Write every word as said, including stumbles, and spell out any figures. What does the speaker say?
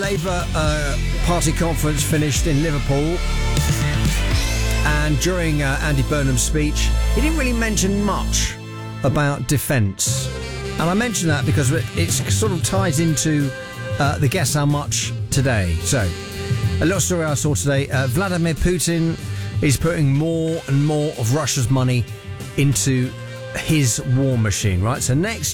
Labour uh, Party conference finished in Liverpool, and during uh, Andy Burnham's speech, he didn't really mention much about defence. And I mention that because it sort of ties into uh, the Guess How Much today. So, a little story I saw today. Uh, Vladimir Putin is putting more and more of Russia's money into his war machine, right? So next